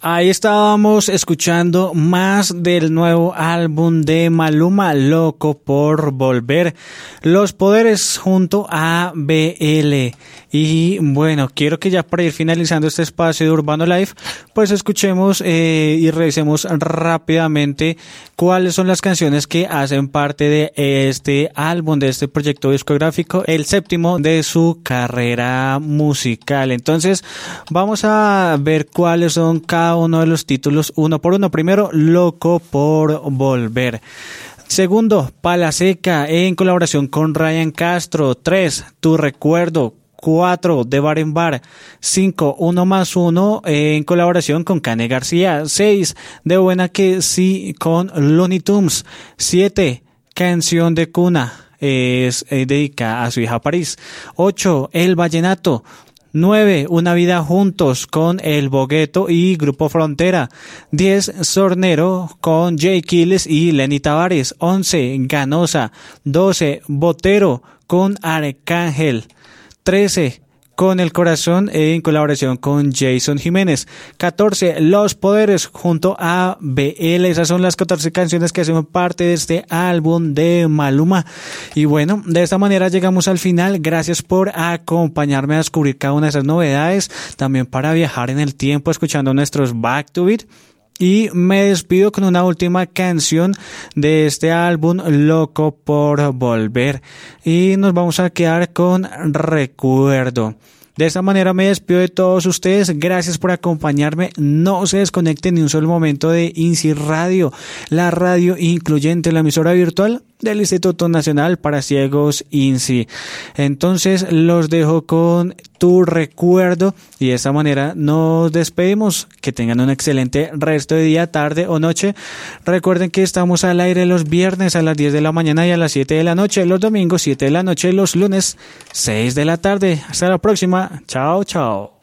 Ahí estábamos escuchando más del nuevo álbum de Maluma, Loco por Volver, Los Poderes junto a BL. Y bueno, quiero que ya para ir finalizando este espacio de Urbano Live, pues escuchemos y revisemos rápidamente cuáles son las canciones que hacen parte de este álbum, de este proyecto discográfico, el séptimo de su carrera musical. Entonces, vamos a ver cuáles son cada uno de los títulos uno por uno. Primero, Loco por Volver. Segundo, Pala Seca en colaboración con Ryan Castro. 3, Tu Recuerdo. 4, De Bar en Bar. 5, Uno más Uno en colaboración con Kane García. 6, De Buena que Sí con Looney Tunes. 7, Canción de Cuna, es dedicada a su hija París. 8, El Vallenato. 9, Una Vida Juntos con El Bogueto y Grupo Frontera. 10, Sornero con Jay Quiles y Lenny Tavares. 11, Ganosa. 12, Botero con Arcángel. 13, Con el Corazón en colaboración con Jason Jiménez. 14, Los Poderes junto a BL. Esas son las 14 canciones que hacen parte de este álbum de Maluma. Y bueno, de esta manera llegamos al final. Gracias por acompañarme a descubrir cada una de esas novedades. También para viajar en el tiempo escuchando nuestros Back to Beat. Y me despido con una última canción de este álbum, Loco por Volver. Y nos vamos a quedar con Recuerdo. De esta manera me despido de todos ustedes. Gracias por acompañarme. No se desconecten ni un solo momento de INSI Radio, la radio incluyente, la emisora virtual del Instituto Nacional para Ciegos INSI. Entonces los dejo con Tu Recuerdo y de esta manera nos despedimos. Que tengan un excelente resto de día, tarde o noche. Recuerden que estamos al aire los viernes a las 10 de la mañana y a las 7 de la noche, los domingos 7 de la noche, los lunes 6 de la tarde. Hasta la próxima. Chao, chao.